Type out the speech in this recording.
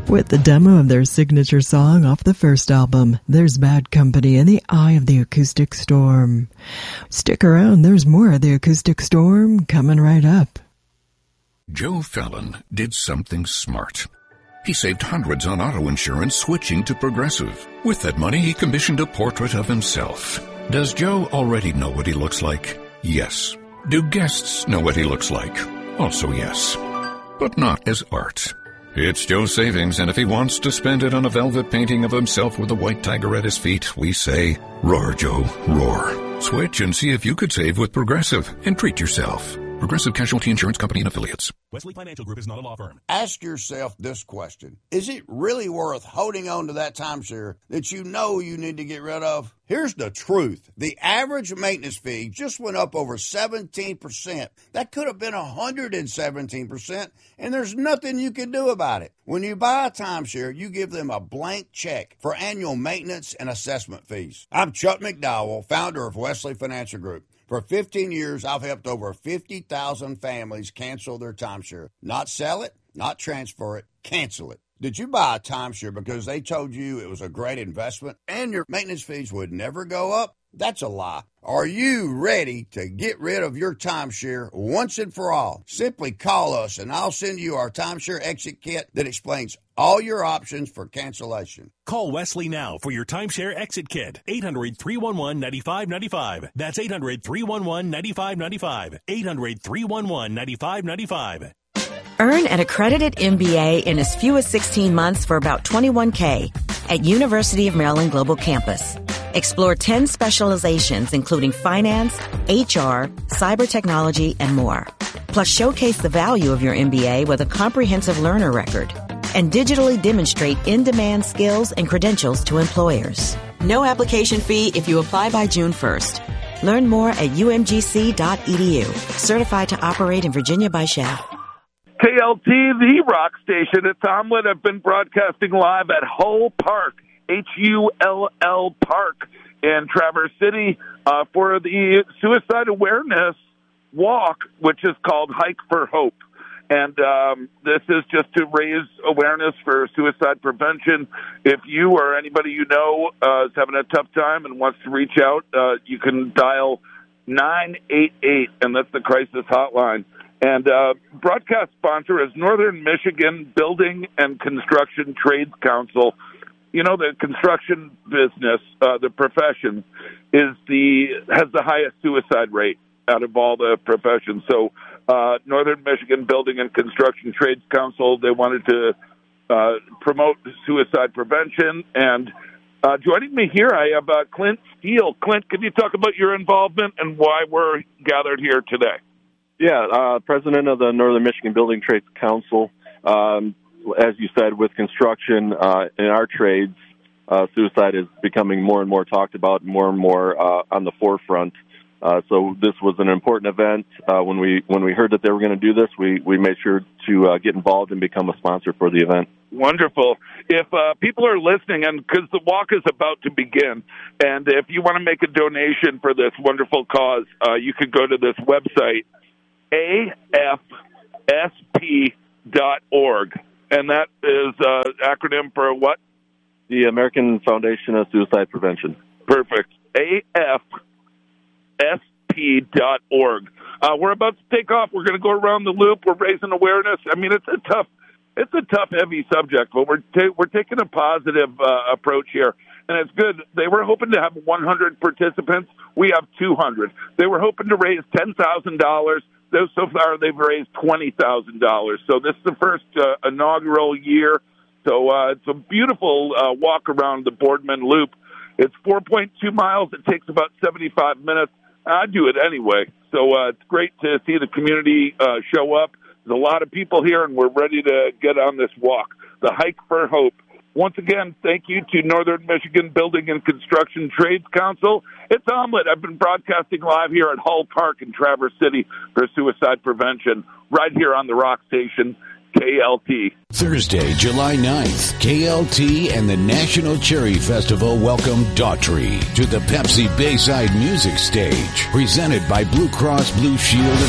with the demo of their signature song off the first album, There's Bad Company in the Eye of the Acoustic Storm. Stick around, there's more of the Acoustic Storm coming right up. Joe Fallon did something smart. He saved hundreds on auto insurance switching to Progressive. With that money, he commissioned a portrait of himself. Does Joe already know what he looks like? Yes. Do guests know what he looks like? Also yes. But not as art. It's Joe's savings, and if he wants to spend it on a velvet painting of himself with a white tiger at his feet, we say, roar, Joe, roar. Switch and see if you could save with Progressive and treat yourself. Progressive Casualty Insurance Company and Affiliates. Wesley Financial Group is not a law firm. Ask yourself this question. Is it really worth holding on to that timeshare that you know you need to get rid of? Here's the truth. The average maintenance fee just went up over 17%. That could have been 117%, and there's nothing you can do about it. When you buy a timeshare, you give them a blank check for annual maintenance and assessment fees. I'm Chuck McDowell, founder of Wesley Financial Group. For 15 years, I've helped over 50,000 families cancel their timeshare. Not sell it, not transfer it, cancel it. Did you buy a timeshare because they told you it was a great investment and your maintenance fees would never go up? That's a lie. Are you ready to get rid of your timeshare once and for all? Simply call us and I'll send you our timeshare exit kit that explains all your options for cancellation. Call Wesley now for your timeshare exit kit. 800-311-9595. That's 800-311-9595. 800-311-9595. Earn an accredited MBA in as few as 16 months for about $21K at University of Maryland Global Campus. Explore 10 specializations, including finance, HR, cyber technology, and more. Plus, showcase the value of your MBA with a comprehensive learner record and digitally demonstrate in-demand skills and credentials to employers. No application fee if you apply by June 1st. Learn more at umgc.edu. Certified to operate in Virginia by SHAP. KLT, the rock station. It's Omelet. I've been broadcasting live at Hull Park, Hull Park in Traverse City for the Suicide Awareness Walk, which is called Hike for Hope. And this is just to raise awareness for suicide prevention. If you or anybody you know is having a tough time and wants to reach out, you can dial 988, and that's the crisis hotline. And broadcast sponsor is Northern Michigan Building and Construction Trades Council. You know, the construction business, the profession, has the highest suicide rate out of all the professions. So Northern Michigan Building and Construction Trades Council, they wanted to promote suicide prevention. And joining me here, I have Clint Steele. Clint, can you talk about your involvement and why we're gathered here today? Yeah, president of the Northern Michigan Building Trades Council. As you said, with construction in our trades, suicide is becoming more and more talked about, more and more on the forefront. So this was an important event. When we heard that they were going to do this, we made sure to get involved and become a sponsor for the event. Wonderful. If people are listening, and because the walk is about to begin, and if you want to make a donation for this wonderful cause, you could go to this website, afsp.org. And that is acronym for what? The American Foundation of Suicide Prevention. Perfect. AFSP.org. We're about to take off. We're going to go around the loop. We're raising awareness. I mean, it's a tough, heavy subject, but we're taking a positive approach here, and it's good. They were hoping to have 100 participants. We have 200. They were hoping to raise $10,000. So far, they've raised $20,000. So this is the first inaugural year. So it's a beautiful walk around the Boardman Loop. It's 4.2 miles. It takes about 75 minutes. I do it anyway. So it's great to see the community show up. There's a lot of people here, and we're ready to get on this walk. The Hike for Hope. Once again, thank you to Northern Michigan Building and Construction Trades Council. It's Omelet. I've been broadcasting live here at Hull Park in Traverse City for suicide prevention, right here on the rock station, KLT. Thursday, July 9th, KLT and the National Cherry Festival welcome Daughtry to the Pepsi Bayside Music Stage, presented by Blue Cross Blue Shield of